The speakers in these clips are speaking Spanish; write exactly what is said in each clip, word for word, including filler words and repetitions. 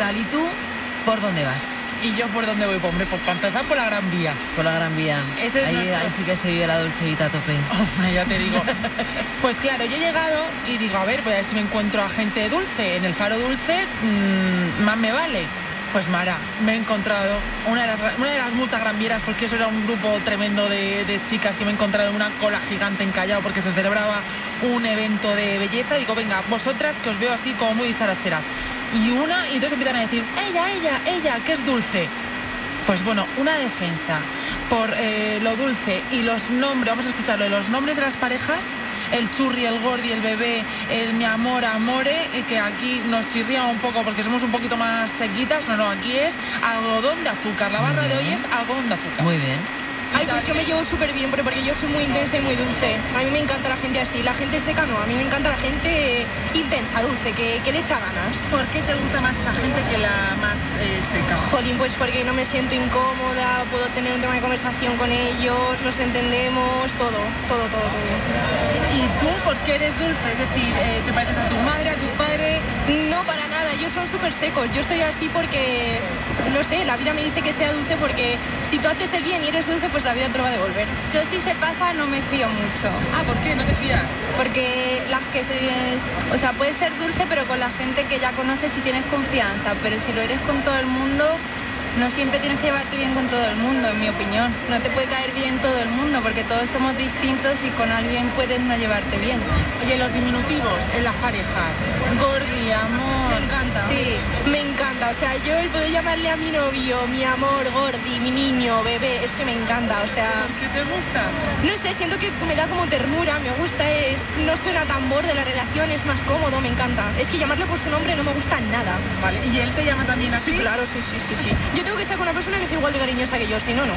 Total, ¿y tú por dónde vas? ¿Y yo por dónde voy? Pues, hombre, pues para empezar por la Gran Vía. Por la Gran Vía. Ese es ahí, nuestro... ahí sí que se vive la Dolce Vita a tope. Hombre, ya te digo. Pues claro, yo he llegado y digo, a ver, voy a ver si me encuentro a gente dulce. En el Faro Dulce, mmm, más me vale. Pues Mara, me he encontrado una de las, una de las muchas Gran Vieras, porque eso era un grupo tremendo de, de chicas que me he encontrado en una cola gigante en Callao porque se celebraba un evento de belleza. Digo, venga, vosotras que os veo así como muy dicharacheras. Y una, y entonces empiezan a decir, ella, ella, ella, que es dulce. Pues bueno, una defensa por eh, lo dulce y los nombres, vamos a escucharlo, los nombres de las parejas, el churri, el gordi, el bebé, el mi amor, amore, que aquí nos chirría un poco porque somos un poquito más sequitas. No, no, aquí es algodón de azúcar. La barra de hoy es algodón de azúcar. Muy bien. Ay, pues yo me llevo súper bien, pero porque yo soy muy intensa y muy dulce. A mí me encanta la gente así. La gente seca no, a mí me encanta la gente intensa, dulce, que, que le echa ganas. ¿Por qué te gusta más esa gente que la más eh, seca? Jolín, pues porque no me siento incómoda, puedo tener un tema de conversación con ellos, nos entendemos, todo, todo, todo, todo. ¿Y tú por qué eres dulce? Es decir, eh, ¿te pareces a tu madre, a tu padre? No, para nada, ellos son súper secos. Yo soy así porque, no sé, la vida me dice que sea dulce porque si tú haces el bien y eres dulce, pues la vida te lo va a devolver. Yo si se pasa no me fío mucho. Ah, ¿por qué? ¿No te fías? Porque las que se... O sea, puedes ser dulce pero con la gente que ya conoces y tienes confianza, pero si lo eres con todo el mundo, no siempre tienes que llevarte bien con todo el mundo, en mi opinión. No te puede caer bien todo el mundo porque todos somos distintos y con alguien puedes no llevarte bien. Oye, los diminutivos en las parejas, gordi, amor... Me encanta. Sí. Me encanta, o sea, yo el poder llamarle a mi novio, mi amor, gordi, mi niño, bebé, es que me encanta, o sea... ¿Por qué te gusta? No sé, siento que me da como ternura, me gusta, es no suena tan borde la relación, es más cómodo, me encanta. Es que llamarle por su nombre no me gusta nada. Vale, ¿y él te llama también así? Sí, claro, sí, sí, sí, sí. Yo tengo que estar con una persona que sea igual de cariñosa que yo, si no, no.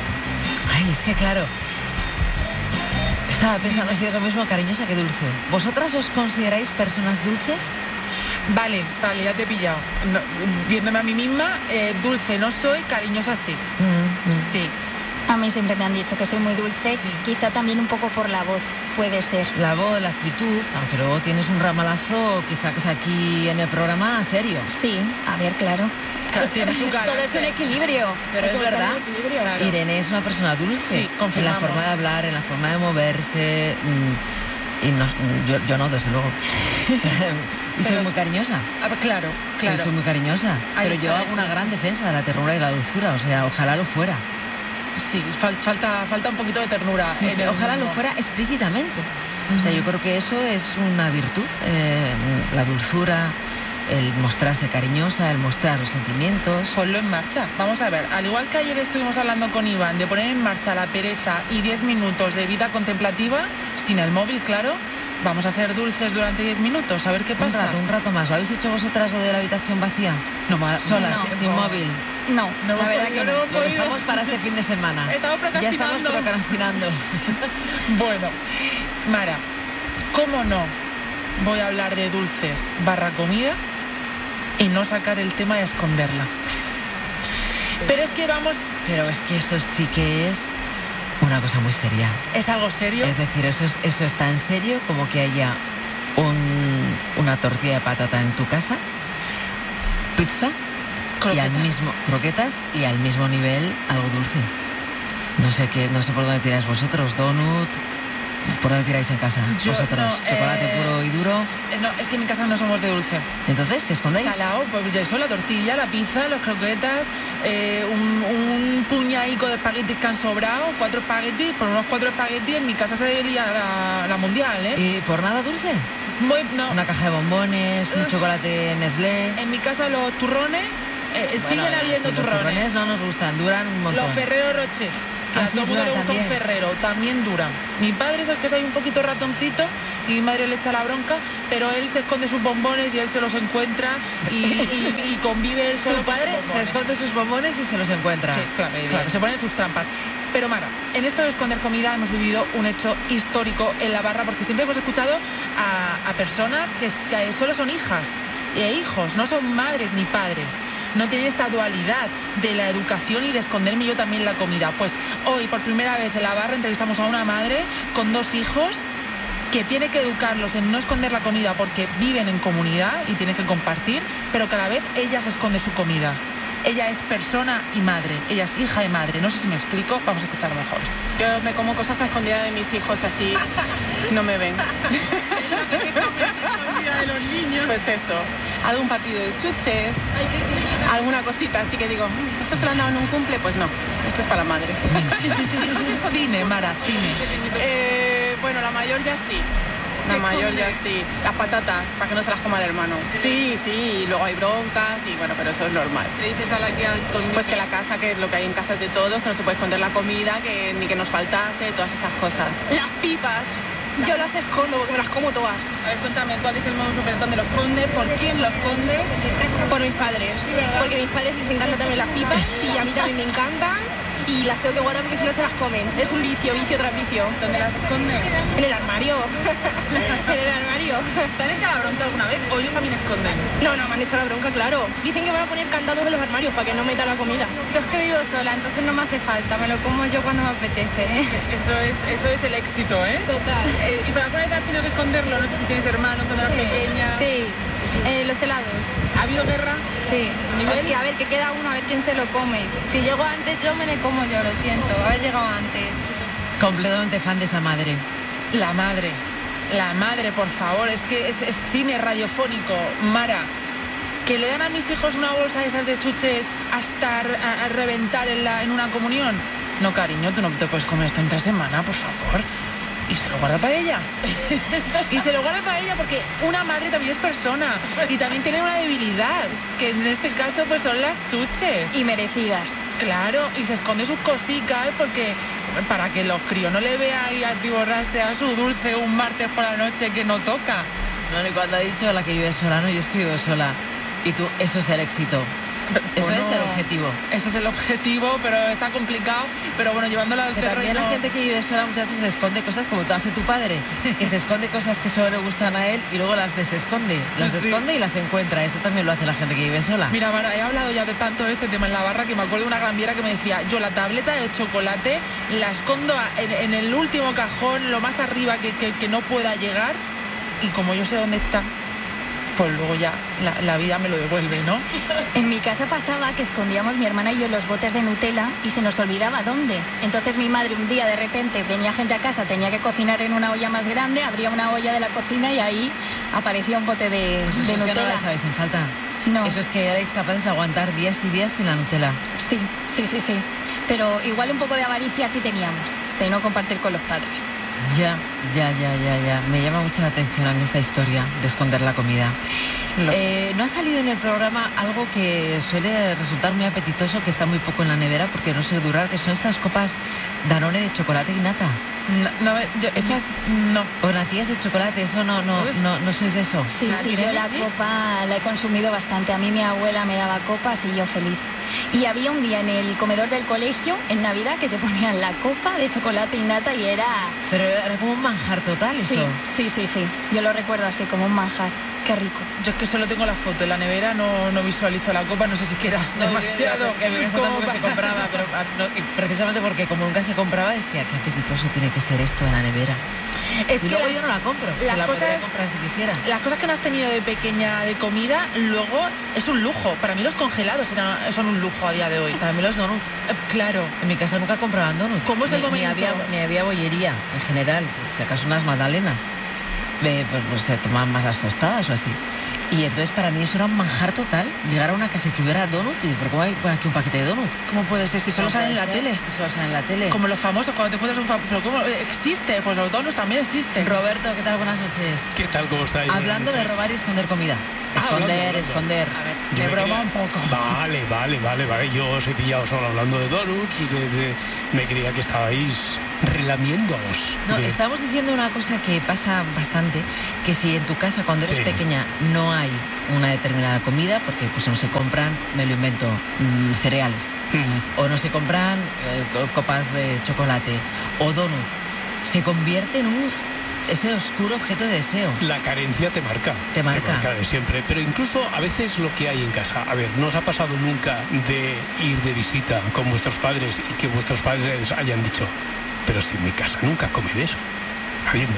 Ay, es que claro... Estaba pensando si es lo mismo cariñosa que dulce. ¿Vosotras os consideráis personas dulces? Vale, vale, ya te he pillado. No, viéndome a mí misma, eh, dulce no soy, cariñosa sí. Mm, mm. Sí. A mí siempre me han dicho que soy muy dulce, Sí. quizá también un poco por la voz, puede ser. La voz, la actitud, aunque luego tienes un ramalazo que sacas aquí en el programa serio. Sí, a ver, claro. Claro, tiene su carácter. Todo es un equilibrio. Pero Hay que es buscar verdad. el equilibrio. Claro. Irene es una persona dulce. Sí, en la confirmamos. forma de hablar, en la forma de moverse. mmm, y no, yo, yo no, desde luego. Y soy Pero- muy cariñosa. Ah, claro, claro. Sí, soy muy cariñosa. Ahí Pero está yo la hago una diferencia. gran defensa de la ternura y la dulzura. O sea, ojalá lo fuera. Sí, fal- falta, falta un poquito de ternura. Sí, en sí, el ojalá lo mundo. fuera explícitamente. O sea, yo creo que eso es una virtud. eh, la dulzura, el mostrarse cariñosa, el mostrar los sentimientos. Ponlo en marcha. Vamos a ver, al igual que ayer estuvimos hablando con Iván de poner en marcha la pereza y diez minutos de vida contemplativa, sin el móvil, claro, vamos a ser dulces durante diez minutos, a ver qué Un pasa. rato, un rato más. ¿Lo habéis hecho vosotras lo de la habitación vacía? No, ma- Solas, no. sin móvil. No, No, la verdad yo que no no. he Lo podido. dejamos para este fin de semana. Estamos Ya estamos procrastinando. procrastinando. Bueno, Mara, ¿cómo no voy a hablar de dulces barra comida y no sacar el tema de esconderla? Pero es que vamos, Pero es que eso sí que es una cosa muy seria. es algo serio. Es decir, eso, es, eso es tan serio como que haya un, una tortilla de patata en tu casa, pizza y al Croquetas. mismo croquetas y al mismo nivel algo dulce. No sé qué, no sé por dónde tiráis vosotros, donut, ¿por dónde tiráis en casa? Yo, vosotros, no, chocolate eh, puro y duro. Eh, No, es que en mi casa no somos de dulce. Entonces, ¿qué escondéis? Salado, pues ya eso, la tortilla, la pizza, las croquetas, eh, un, un puñadico de espaguetis que han sobrado, cuatro espaguetis, por unos cuatro espaguetis en mi casa se lía la, la mundial, ¿eh? ¿Y por nada dulce? Muy, no, Una caja de bombones, un Uf. chocolate Nestlé. en mi casa los turrones, eh, Bueno, siguen habiendo si los turrones. turrones no nos gustan, duran un montón. Los Ferrero Rocher, que Ah, a sí, todo el mundo le duran gusta un también. Ferrero, también duran. Mi padre es el que es ahí un poquito ratoncito y mi madre le echa la bronca, pero él se esconde sus bombones y él se los encuentra y, y- y convive él solo Tu con sus padre se bombones. esconde sus bombones y se los encuentra. Sí, claro, Muy bien. claro, se ponen sus trampas. Pero Mara, en esto de esconder comida hemos vivido un hecho histórico en la barra porque siempre hemos escuchado a, a personas que, que solo son hijas e hijos, no son madres ni padres. No tienen esta dualidad de la educación y de esconderme yo también la comida. Pues hoy, por primera vez en la barra, entrevistamos a una madre con dos hijos que tiene que educarlos en no esconder la comida porque viven en comunidad y tienen que compartir, pero que a la vez ella se esconde su comida. Ella es persona y madre, ella es hija y madre. No sé si me explico, vamos a escucharlo mejor. Yo me como cosas a escondidas de mis hijos, así no me ven. De los niños. Pues eso, algún partido de chuches, alguna cosita, así que digo, ¿esto se lo han dado en un cumple? Pues no, esto es para la madre. Cine, Mara, cine. Eh, bueno, la mayor ya sí. La mayor ya sí. Las patatas, para que no se las coma el hermano. Sí, sí, y luego hay broncas y bueno, pero eso es normal. ¿Le dices a la que has escondido? Pues que la casa, que lo que hay en casa es de todos, que no se puede esconder la comida, que ni que nos faltase, todas esas cosas. Las pipas. Yo las escondo porque me las como todas. A ver, cuéntame, ¿cuál es el modus operandi de los condes? ¿Por quién los condes? Por mis padres. Porque a mis padres les encantan también las pipas y a mí también me encantan. Y las tengo que guardar porque si no se las comen. Es un vicio, vicio tras vicio. ¿Dónde las escondes? En el armario. En el armario. ¿Te han echado la bronca alguna vez o ellos también esconden? No, no, me han echado la bronca, claro. Dicen que van a poner candados en los armarios para que no meta la comida. Yo es que vivo sola, entonces no me hace falta, me lo como yo cuando me apetece. Eso es, eso es el éxito, ¿eh? Total. Eh, ¿Y para alguna vez has tenido que esconderlo? No sé si tienes hermanos cuando eras Sí. pequeña. Sí, eh, los helados. ¿Ha habido guerra? Sí. ¿Nivel? Que a ver, que queda uno, a ver quién se lo come. Si llego antes, yo me le como yo, lo siento. Haber llegado antes. Completamente fan de esa madre. La madre. La madre, por favor. Es que es, es cine radiofónico. Mara, que le dan a mis hijos una bolsa de esas de chuches hasta a, a reventar en, la, en una comunión. No, cariño, tú no te puedes comer esto en tres semanas, por favor. Y se lo guarda para ella. Y se lo guarda para ella porque una madre también es persona. Y también tiene una debilidad, que en este caso pues son las chuches. Y merecidas. Claro, y se esconde sus cositas porque para que los críos no le vean ahí atiborrarse a su dulce un martes por la noche que no toca. No, y cuando ha dicho la que vive sola, no, yo es que vivo sola. Y tú, eso es el éxito. Eso Bueno, es el objetivo. Ese es el objetivo, pero está complicado. Pero bueno, llevándolo al Que también terreno... la gente que vive sola muchas veces se esconde cosas como te hace tu padre, que se esconde cosas que solo le gustan a él y luego las desesconde. Las Sí. esconde y las encuentra. Eso también lo hace la gente que vive sola. Mira, Mara, he hablado ya de tanto de este tema en la barra que me acuerdo de una gran viera que me decía, yo la tableta de chocolate la escondo a- en, en el último cajón, lo más arriba que, que, que no pueda llegar, y como yo sé dónde está, pues luego ya la, la vida me lo devuelve, ¿no? En mi casa pasaba que escondíamos mi hermana y yo los botes de Nutella y se nos olvidaba dónde. Entonces mi madre un día de repente venía gente a casa, tenía que cocinar en una olla más grande, abría una olla de la cocina y ahí aparecía un bote de, Pues de eso es que no Nutella. la echabais en falta. No. Eso es que erais capaces de aguantar días y días sin la Nutella. Sí, sí, sí, sí. Pero igual un poco de avaricia sí teníamos, de no compartir con los padres. Ya, ya, ya, ya, ya. Me llama mucha la atención a mí esta historia de esconder la comida. Eh, no ha salido en el programa algo que suele resultar muy apetitoso, que está muy poco en la nevera porque no suele durar, que son estas copas Danone de chocolate y nata. No, no, yo, Esas, no. o natillas de chocolate, eso no, no, no, no sois de eso. Sí, Claro, sí, ¿quieres yo la decir? copa la he consumido bastante. A mí mi abuela me daba copas y yo feliz. Y había un día en el comedor del colegio, en Navidad, que te ponían la copa de chocolate y nata y era... Pero era como un manjar total Sí, eso. sí, sí, sí. Yo lo recuerdo así, como un manjar. Qué rico. Yo es que solo tengo la foto en la nevera, no, no visualizo la copa, no sé si es que era demasiado. Que en mi casa como tampoco se para- compraba, pero ah, no, y precisamente porque como nunca se compraba decía qué apetitoso tiene que ser esto en la nevera. Es y que luego las- yo no la compro, que las la podría cosas- comprar si quisiera. Las cosas que no has tenido de pequeña de comida, luego es un lujo. Para mí los congelados eran, son un lujo a día de hoy. Para mí los donuts. Eh, claro. En mi casa nunca compraban donuts. ¿Cómo es el Ni- momento? Ni había, ni había bollería en general, si acaso unas magdalenas. Eh, pues, pues se tomaban más las tostadas o así. Y entonces para mí eso era un manjar total, llegar a una casa y que hubiera donut y ¿pero cómo hay por aquí un paquete de donut? ¿Cómo puede ser? Si solo ¿Cómo sale en la puede ser? tele. Si solo sale en la tele. Como los famosos, cuando te encuentras un famoso. ¿Pero cómo existe? Pues los donuts también existen. Roberto, ¿qué tal? Buenas noches. ¿Qué tal? ¿Cómo estáis? Hablando Buenas de noches. robar y esconder comida. Ah, Esconder, hablando, hablando. esconder. A ver, Yo de me broma creía- un poco. Vale, vale, vale, vale. Yo os he pillado solo hablando de donuts. De, de- me creía que estabais relamiéndoos. No, de- estamos diciendo una cosa que pasa bastante, que si en tu casa cuando eres Sí. pequeña no hay una determinada comida, porque pues no se compran, me lo invento, mm, cereales, Mm. o no se compran eh, co- copas de chocolate, o donut, se convierte en un ese oscuro objeto de deseo. La carencia te marca. Te marca. de siempre. Pero incluso a veces lo que hay en casa. A ver, ¿no os ha pasado nunca de ir de visita con vuestros padres y que vuestros padres hayan dicho, pero si en mi casa nunca come de eso? Habiendo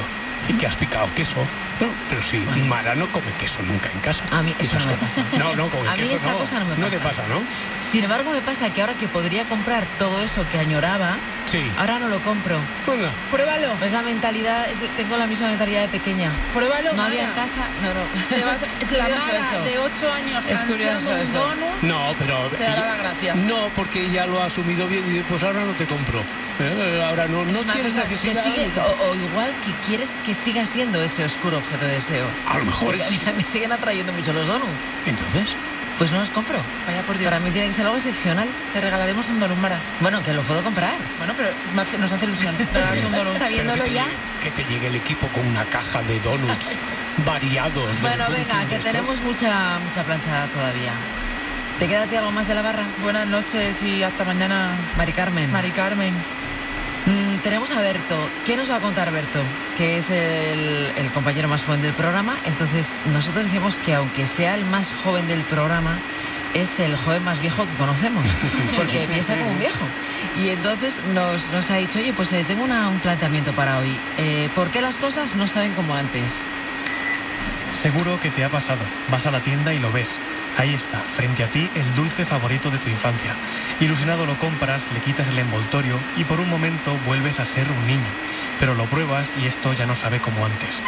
Y que has picado queso. No, pero sí, bueno. Mara no come queso nunca en casa. A mí eso no me pasa. No, no come a queso. A mí esa no, cosa no me pasa. No te pasa, ¿no? Sin embargo, me pasa que ahora que podría comprar todo eso que añoraba, sí. ahora no lo compro. Bueno. Pruébalo. Es la mentalidad, es, tengo la misma mentalidad de pequeña. Pruébalo, No Mara. había en casa, no, no. Te vas, es la Mara eso. de ocho años es ansiando un eso. donut. No, pero... Te dará las gracias. No, porque ya lo ha asumido bien y dice, pues ahora no te compro. Eh, ahora no, no tienes necesidad. Que sigue, o, o igual que quieres que siga siendo ese oscuro objeto de deseo. A lo mejor es... Me siguen atrayendo mucho los donuts. ¿Entonces? Pues no los compro. Vaya por Dios. Para mí tiene que ser algo excepcional. Te regalaremos un donut, Mara. Bueno, que lo puedo comprar. Bueno, pero nos hace ilusión regalarte un donut. Sabiéndolo que ya. Llegue, que te llegue el equipo con una caja de donuts variados. Bueno, venga, que tenemos mucha, mucha plancha todavía. ¿Te queda a ti algo más de la barra? Buenas noches y hasta mañana. Mari Carmen. Mari Carmen. Mm, tenemos a Berto. ¿Qué nos va a contar Berto? Que es el, el compañero más joven del programa. Entonces, nosotros decimos que aunque sea el más joven del programa, es el joven más viejo que conocemos, porque piensa como un viejo. Y entonces nos, nos ha dicho, oye, pues eh, tengo una, un planteamiento para hoy. Eh, ¿Por qué las cosas no saben como antes? Seguro que te ha pasado. Vas a la tienda y lo ves. Ahí está, frente a ti, el dulce favorito de tu infancia. Ilusionado lo compras, le quitas el envoltorio y por un momento vuelves a ser un niño. Pero lo pruebas y esto ya no sabe como antes.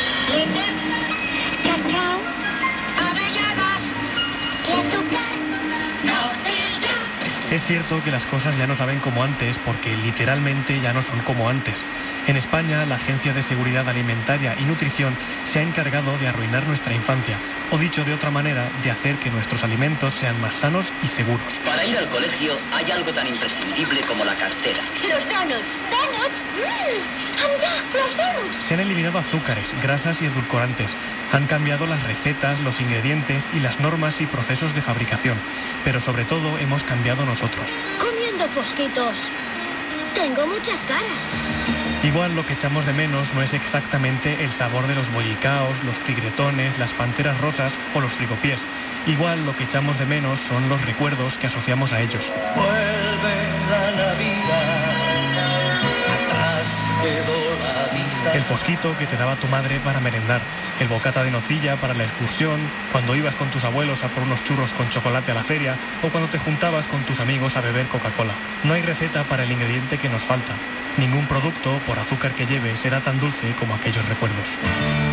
Cacao, avellanas y azúcar, Nutella. Es cierto que las cosas ya no saben como antes porque literalmente ya no son como antes. En España, la Agencia de Seguridad Alimentaria y Nutrición se ha encargado de arruinar nuestra infancia, o dicho de otra manera, de hacer que nuestros alimentos sean más sanos y seguros. Para ir al colegio hay algo tan imprescindible como la cartera. Los donuts. ¿Donuts? ¡Mmm! ¡Anda! ¡Los donuts! Se han eliminado azúcares, grasas y edulcorantes. Han cambiado las recetas, los ingredientes y las normas y procesos de fabricación. Pero sobre todo hemos cambiado nosotros. Comiendo fosquitos. Tengo muchas caras. Igual lo que echamos de menos no es exactamente el sabor de los bollicaos, los tigretones, las panteras rosas o los frigopiés. Igual lo que echamos de menos son los recuerdos que asociamos a ellos. Vuelve la Navidad, atrás quedó la vista. El fosquito que te daba tu madre para merendar, el bocata de nocilla para la excursión, cuando ibas con tus abuelos a por unos churros con chocolate a la feria o cuando te juntabas con tus amigos a beber Coca-Cola. No hay receta para el ingrediente que nos falta. Ningún producto, por azúcar que lleve, será tan dulce como aquellos recuerdos.